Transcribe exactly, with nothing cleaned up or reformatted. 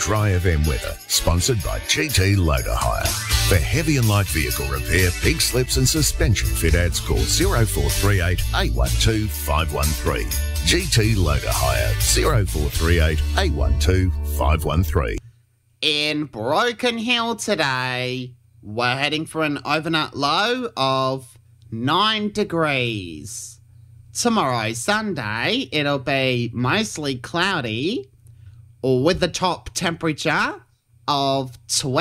Dry F M weather, sponsored by G T Loader Hire. For heavy and light vehicle repair, pig slips and suspension fit outs, call oh four three eight, eight one two, five one three. G T Loader Hire, oh four three eight, eight one two, five one three. In Broken Hill today, we're heading for an overnight low of nine degrees. Tomorrow, Sunday, it'll be mostly cloudy with the top temperature of twelve.